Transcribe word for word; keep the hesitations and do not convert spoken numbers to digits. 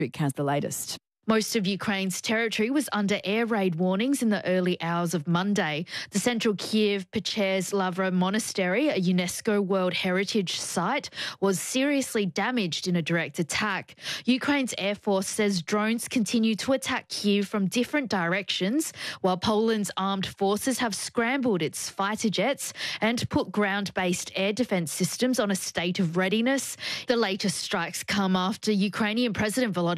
Rick has the latest. Most of Ukraine's territory was under air raid warnings in the early hours of Monday. The central Kiev Pechers Lavra Monastery, a UNESCO World Heritage Site, was seriously damaged in a direct attack. Ukraine's Air Force says drones continue to attack Kiev from different directions, while Poland's armed forces have scrambled its fighter jets and put ground-based air defence systems on a state of readiness. The latest strikes come after Ukrainian President Volodymyr